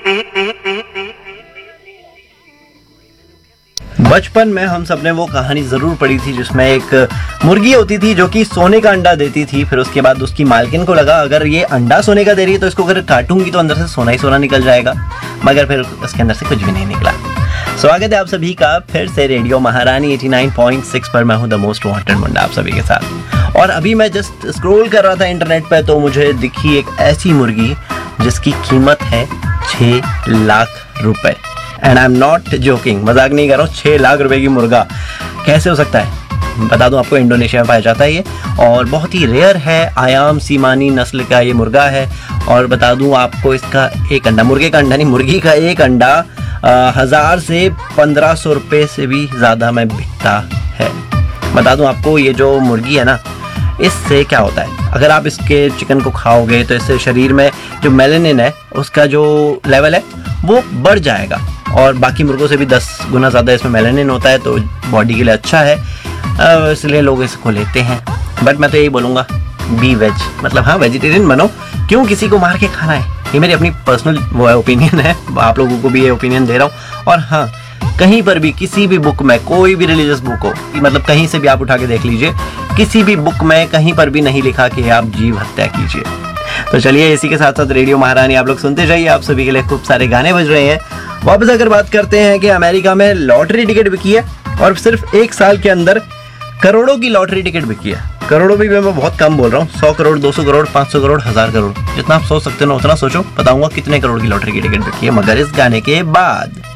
बचपन में हम सबने वो कहानी जरूर पढ़ी थी जिसमें एक मुर्गी होती थी जो कि सोने का अंडा देती थी। फिर उसके बाद उसकी मालकिन को लगा अगर ये अंडा सोने का दे रही है तो इसको अगर काटूंगी तो अंदर से सोना ही सोना निकल जाएगा, मगर फिर उसके अंदर से कुछ भी नहीं निकला। स्वागत है आप सभी का फिर से रेडियो महारानी 89.6 पर। मैं हूं द मोस्ट वांटेड मुंडा आप सभी के साथ। और अभी मैं जस्ट स्क्रॉल कर रहा था इंटरनेट पे तो मुझे दिखी एक ऐसी मुर्गी जिसकी कीमत है 6 लाख रुपए। And I am not joking, मजाक नहीं कर रहा हूँ। 6 लाख रुपए की मुर्गा कैसे हो सकता है? बता दूं आपको, इंडोनेशिया में पाया जाता है ये और बहुत ही रेयर है। आयाम सीमानी नस्ल का ये मुर्गा है। और बता दूं आपको, इसका एक अंडा, मुर्गे का अंडा नहीं, मुर्गी का एक अंडा 1000 से 1500 रुपये से भी ज़्यादा में बिकता है। बता दूं आपको, ये जो मुर्गी है ना, इससे क्या होता है, अगर आप इसके चिकन को खाओगे तो इससे शरीर में जो मेलानिन है उसका जो लेवल है वो बढ़ जाएगा और बाकी मुर्गों से भी 10 गुना ज़्यादा इसमें मेलानिन होता है, तो बॉडी के लिए अच्छा है, इसलिए लोग इसको लेते हैं। बट मैं तो यही बोलूँगा, बी वेज, मतलब हाँ वेजिटेरियन बनो, क्यों किसी को मार के खाना है। ये मेरी अपनी पर्सनल वो है, ओपिनियन है, आप लोगों को भी ये ओपिनियन दे रहा हूँ। और हाँ, कहीं पर भी किसी भी बुक में, कोई भी रिलीजियस बुक हो, मतलब कहीं से भी आप उठा के देख लीजिए, किसी भी बुक में कहीं पर भी नहीं लिखा कि आप जीव हत्या कीजिए। तो चलिए, इसी के साथ साथ रेडियो महारानी आप लोग सुनते जाइए, आप सभी के लिए खूब सारे गाने बज रहे हैं। वापस अगर बात करते हैं कि अमेरिका में लॉटरी टिकट बिकी है और सिर्फ 1 साल के अंदर करोड़ों की लॉटरी टिकट बिकी है। करोड़ों भी मैं बहुत कम बोल रहा हूँ, 100 करोड़, 200 करोड़, 500 करोड़, 1000 करोड़, जितना आप सोच सकते हो ना उतना सोचो। बताऊंगा कितने करोड़ की लॉटरी की टिकट बिकी है, मगर इस गाने के बाद।